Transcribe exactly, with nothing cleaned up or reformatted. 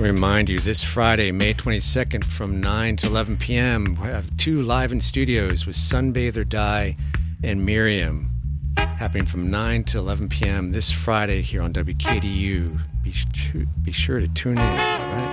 To remind you, this Friday, May twenty-second, from nine to eleven p.m., we have two live in studios with Sunbather Die and Miriam, happening from nine to eleven p.m. this Friday here on W K D U. Be, be sure to tune in, all right?